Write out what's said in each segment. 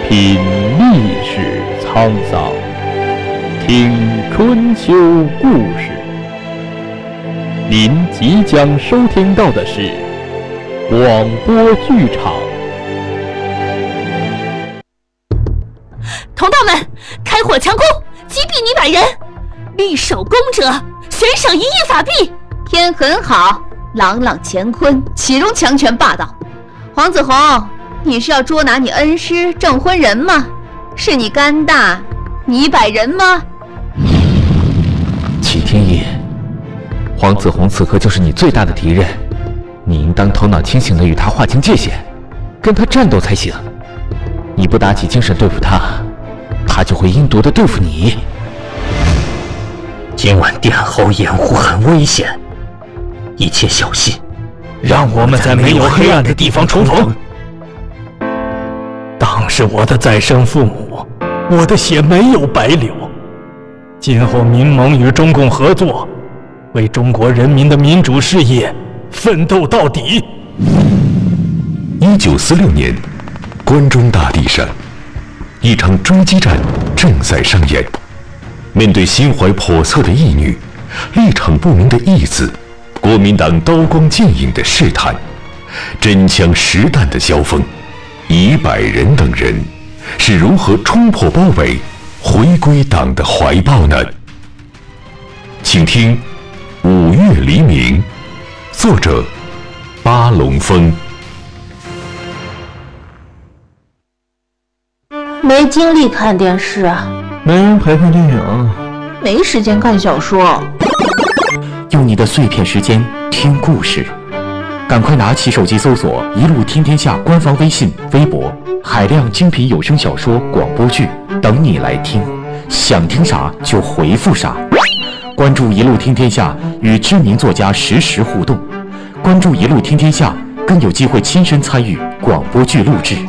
品历史沧桑，听春秋故事。您即将收听到的是广播剧场。 同道们，开火强攻，击毙女百人，立首功者悬赏1亿法币。 天很好，朗朗乾坤，岂容强权霸道？黄子弘，你是要捉拿你恩师证婚人吗？是你肝大，你100人吗？ 启天爷，黄子弘此刻就是你最大的敌人，你应当头脑清醒地与他划清界限，跟他战斗才行。你不打起精神对付他，他就会阴毒地对付你。 今晚殿后掩护很危险，一切小心， 让我们在没有黑暗的地方重逢。当是我的再生父母，我的血没有白流。今后民盟与中共合作，为中国人民的民主事业奋斗到底。 1946年，关中大地上，一场追击战正在上演。面对心怀叵测的义女，立场不明的义子，国民党刀光剑影的试探，真枪实弹的交锋，以100人等人是如何冲破包围，回归党的怀抱呢？请听《5月黎明》，作者巴龙峰。 没精力看电视啊， 没人陪看电影， 没时间看小说。 用你的碎片时间听故事，赶快拿起手机搜索“一路听天下”官方微信、微博，海量精品有声小说、广播剧等你来听，想听啥就回复啥。关注“一路听天下”，与知名作家实时互动。关注“一路听天下”，更有机会亲身参与广播剧录制。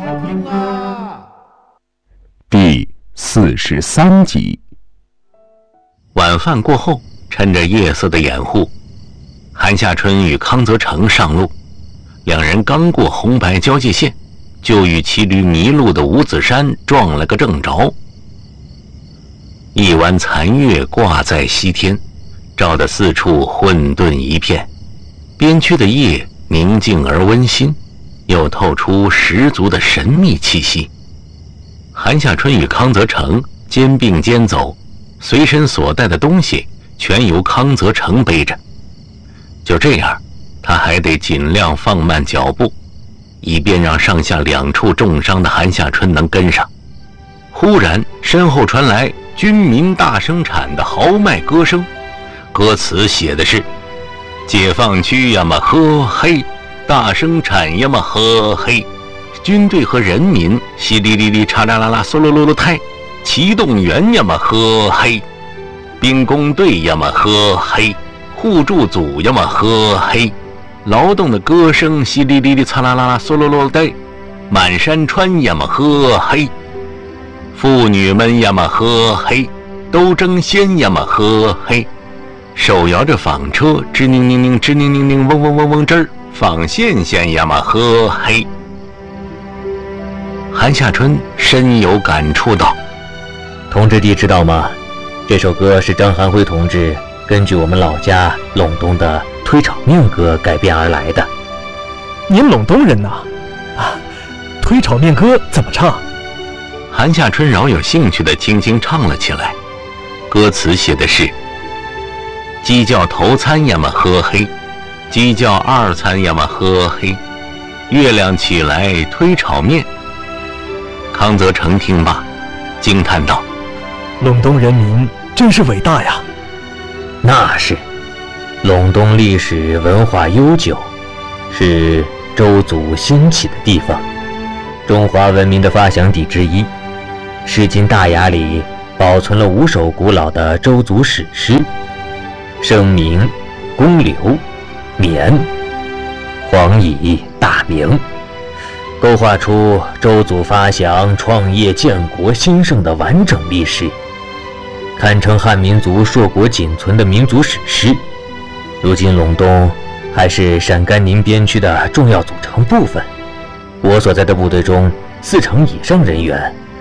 第43集。 晚饭过后，趁着夜色的掩护，韩夏春与康泽成上路。两人刚过红白交界线，就与骑驴迷路的吴子山撞了个正着。一弯残月挂在西天，照得四处混沌一片。边区的夜宁静而温馨，又透出十足的神秘气息。韩夏春与康泽成肩并肩走，随身所带的东西全由康泽成背着。就这样，他还得尽量放慢脚步，以便让上下2处重伤的韩夏春能跟上。忽然身后传来军民大生产的豪迈歌声，歌词写的是：解放区呀嘛呵嘿，大生产呀嘛呵嘿，军队和人民淅沥沥沥嚓啦啦啦嗦噜噜噜胎，启动员呀嘛呵嘿，兵工队呀嘛呵嘿，互助组呀嘛呵嘿，劳动的歌声淅沥沥沥嚓啦啦啦嗦噜噜噜呆，满山川呀嘛呵嘿，妇女们呀嘛呵嘿，都争先呀嘛呵嘿，手摇着纺车吱宁宁宁吱宁宁宁嗡嗡嗡嗡吱儿，纺线线呀嘛呵嘿。韩夏春深有感触道： 同志弟知道吗？这首歌是张寒辉同志根据我们老家陇东的推炒面歌改编而来的。 您陇东人呐？推炒面歌怎么唱？ 韩夏春饶有兴趣地轻轻唱了起来。歌词写的是：鸡叫头餐呀嘛呵嘿，鸡叫2餐呀嘛呵嘿，月亮起来推炒面。康泽成听罢，惊叹道： 陇东人民真是伟大呀！ 那是，陇东历史文化悠久，是周族兴起的地方，中华文明的发祥地之一。市今大雅里保存了5首古老的周族史诗：生明、公刘、绵、黄乙、大明，勾画出周族发祥、创业、建国、兴盛的完整历史，堪称汉民族硕果仅存的民族史诗。如今陇东还是陕甘宁边区的重要组成部分。我所在的部队中，40%以上人员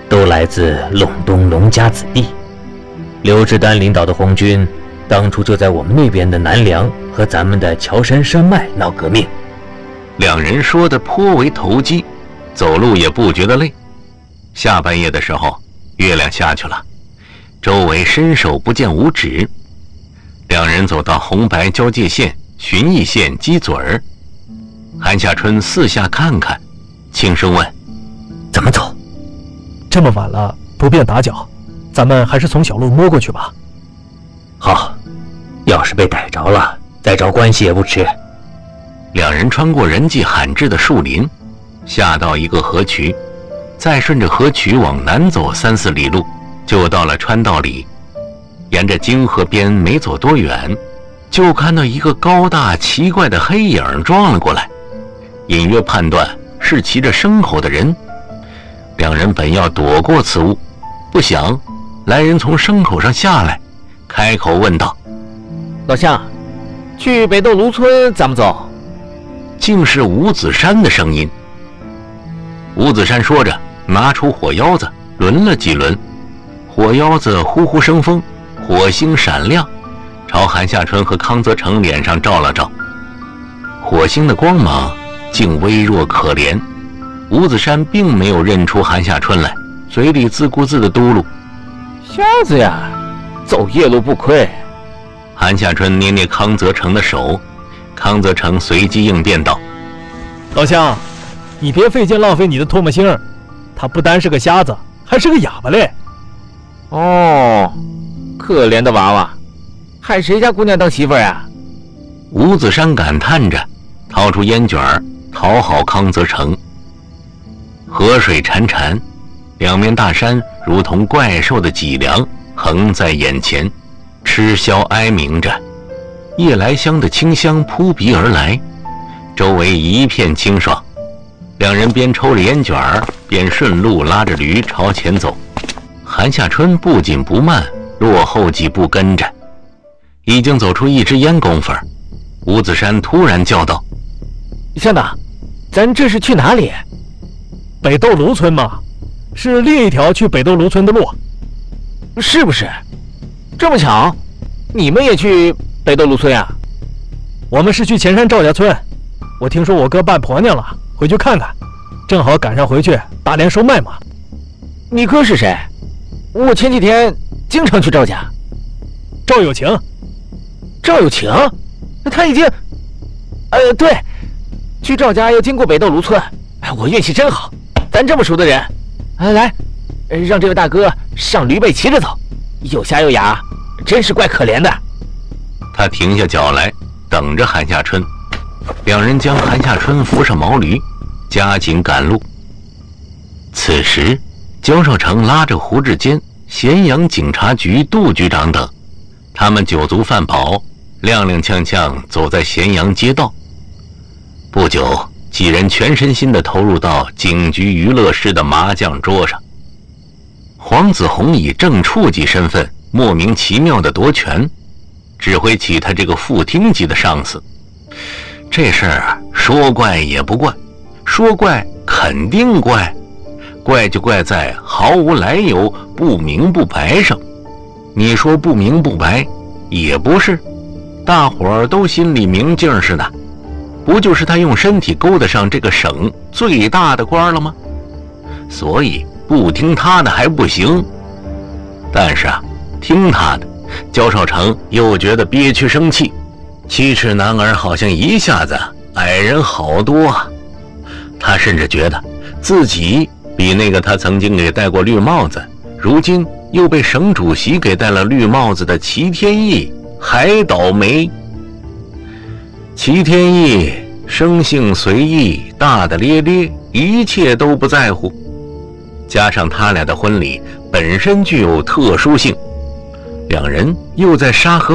都来自陇东农家子弟。刘志丹领导的红军，当初就在我们那边的南梁和咱们的乔山山脉闹革命。 两人说得颇为投机，走路也不觉得累。下半夜的时候，月亮下去了，周围伸手不见五指。两人走到红白交界线旬邑县鸡嘴儿，韩夏春四下看看，轻声问：“ 怎么走？” 这么晚了，不便打搅，咱们还是从小路摸过去吧。 好，要是被逮着了，再找关系也不迟。 两人穿过人迹罕至的树林，下到一个河渠，再顺着河渠往南走3、4里路，就到了川道里。沿着泾河边没走多远，就看到一个高大奇怪的黑影撞了过来，隐约判断是骑着牲口的人。两人本要躲过此物，不想来人从牲口上下来，开口问道：“ 老乡，去北斗芦村咱们走？” 竟是吴子山的声音。吴子山说着，拿出火腰子抡了几轮，火腰子呼呼生风，火星闪亮，朝韩夏春和康泽成脸上照了照。火星的光芒竟微弱可怜，吴子山并没有认出韩夏春来，嘴里自顾自的嘟噜：“ 瞎子呀，走夜路不亏。” 韩夏春捏捏康泽成的手，康泽成随机应变道：“ 老乡，你别费劲浪费你的唾沫星，他不单是个瞎子，还是个哑巴嘞。” 哦，可怜的娃娃，害谁家姑娘当媳妇儿呀？ 吴子山感叹着，掏出烟卷讨好康泽成。河水潺潺，两面大山如同怪兽的脊梁横在眼前，嗤啸哀鸣着。夜来香的清香扑鼻而来，周围一片清爽。两人边抽着烟卷边顺路拉着驴朝前走。韩夏春不紧不慢，落后几步跟着。已经走出一支烟功夫，吴子山突然叫道：“ 乡长，咱这是去哪里？”“ 北斗芦村嘛，是另一条去北斗芦村的路。”“ 是不是？这么巧，你们也去北斗芦村呀？”“ 我们是去前山赵家村，我听说我哥办婆娘了，回去看看，正好赶上回去大连收麦嘛。”“ 你哥是谁？我前几天经常去赵家。”“ 赵有情。”“ 赵有情？那他已经……对，去赵家要经过北斗芦村。我运气真好，咱这么熟的人。来，让这位大哥上驴背骑着走，又瞎又哑，真是怪可怜的。” 他停下脚来，等着韩夏春。两人将韩夏春扶上毛驴，加紧赶路。此时焦少成拉着胡志坚、咸阳警察局杜局长等，他们酒足饭饱，踉踉跄跄走在咸阳街道。不久，几人全身心地投入到警局娱乐室的麻将桌上。黄子弘以正处级身份莫名其妙地夺权，指挥起他这个副厅级的上司。这事儿说怪也不怪，说怪肯定怪，怪就怪在毫无来由、不明不白上。你说不明不白也不是，大伙儿都心里明镜似的，不就是他用身体勾得上这个省最大的官了吗？所以不听他的还不行，但是听他的，焦少成又觉得憋屈生气。7尺男儿好像一下子矮人好多啊！他甚至觉得自己比那个他曾经给戴过绿帽子，如今又被省主席给戴了绿帽子的齐天义还倒霉。齐天义生性随意，大大咧咧，一切都不在乎，加上他俩的婚礼本身具有特殊性，两人又在沙河